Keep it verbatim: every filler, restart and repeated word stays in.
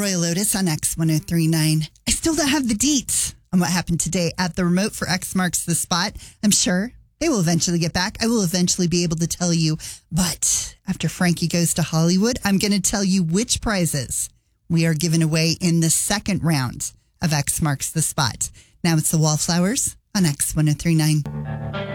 Royal Lotus on X one oh three point nine. I still don't have the deets on what happened today at the remote for X Marks the Spot. I'm sure they will eventually get back. I will eventually be able to tell you. But after Frankie Goes to Hollywood, I'm going to tell you which prizes we are giving away in the second round of X Marks the Spot. Now it's the Wallflowers on X one oh three point nine.